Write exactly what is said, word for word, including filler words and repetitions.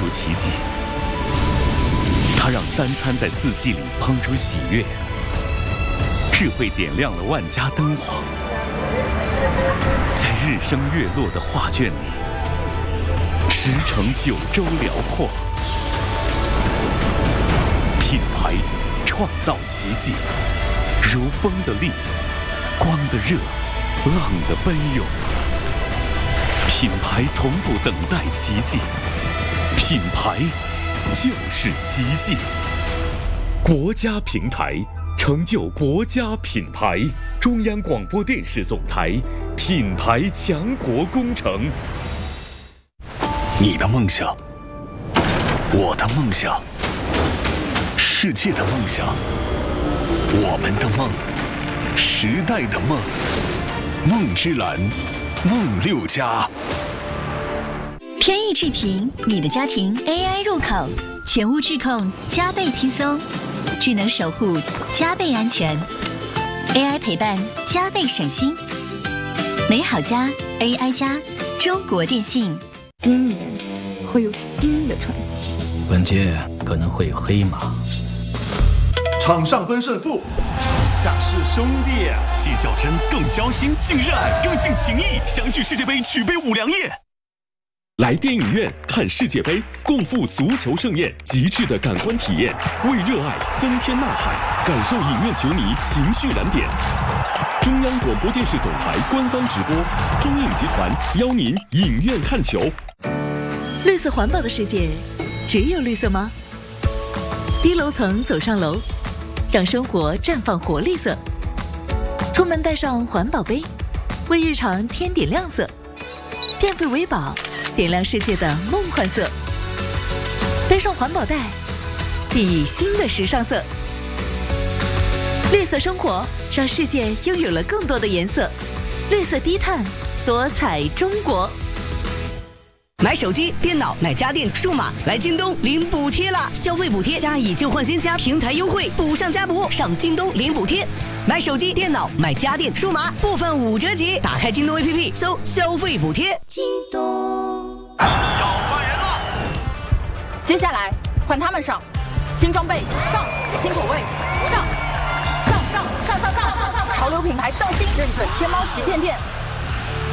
奇迹。它让三餐在四季里烹出喜悦，智慧点亮了万家灯火。在日升月落的画卷里，驰骋九州辽阔。品牌创造奇迹，如风的力，光的热，浪的奔涌。品牌从不等待奇迹，品牌就是奇迹。国家平台成就国家品牌，中央广播电视总台品牌强国工程。 你的梦想，我的梦想，世界的梦想，我们的梦，时代的梦，梦之蓝，梦六家。 天翼智屏，你的家庭 A I 入口，全屋智控加倍轻松，智能守护加倍安全 ，A I 陪伴加倍省心。美好家 A I 加，中国电信。 今年会有新的传奇， 本届可能会有黑马。 场上分胜负，下是兄弟， 既较真更交心，竟热爱更尽情谊。相聚世界杯，举杯五粮液。 来电影院看世界杯，共赴足球盛宴，极致的感官体验，为热爱增添呐喊，感受影院球迷情绪燃点。中央广播电视总台官方直播，中影集团邀您影院看球。 绿色环保的世界，只有绿色吗？低楼层走上楼，让生活绽放活力色。出门带上环保杯，为日常添点亮色。电费为宝，点亮世界的梦幻色。背上环保袋，熠熠新的时尚色。绿色生活，让世界拥有了更多的颜色。绿色低碳，多彩中国。 买手机、电脑、买家电、数码，来京东领补贴啦！消费补贴加以旧换新加平台优惠，补上加补，上京东领补贴。买手机、电脑、买家电、数码，部分五折起。打开京东 A P P， 搜消费补贴。 京东要换人了，接下来换他们上，新装备上，新口味上，上上上上上上上，潮流品牌上新，认准天猫旗舰店。